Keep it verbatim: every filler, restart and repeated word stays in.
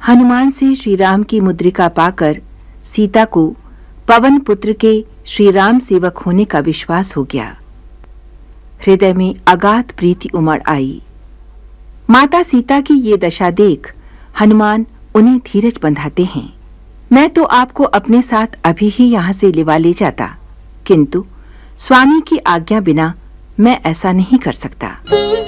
हनुमान से श्री राम की मुद्रिका पाकर सीता को पवन पुत्र के श्री राम सेवक होने का विश्वास हो गया। हृदय में अगाध प्रीति उमड़ आई। माता सीता की ये दशा देख हनुमान उन्हें धीरज बंधाते हैं। मैं तो आपको अपने साथ अभी ही यहाँ से लिवा ले जाता, किंतु स्वामी की आज्ञा बिना मैं ऐसा नहीं कर सकता।